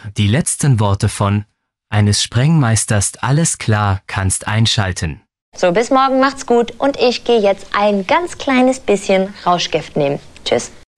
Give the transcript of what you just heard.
die letzten Worte von eines Sprengmeisters Alles klar kannst einschalten. So, bis morgen, macht's gut und ich gehe jetzt ein ganz kleines bisschen Rauschgift nehmen. Tschüss.